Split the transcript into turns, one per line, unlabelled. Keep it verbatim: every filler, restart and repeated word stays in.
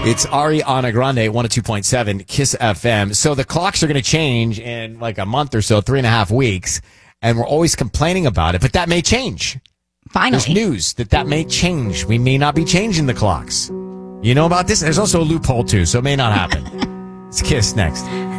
It's Ariana Grande, one oh two point seven Kiss F M. So the clocks are going to change in like a month or so, three and a half weeks, and we're always complaining about it, but that may change.
Finally.
There's news that that may change. We may not be changing the clocks. You know about this? There's also a loophole, too, so it may not happen. It's Kiss next.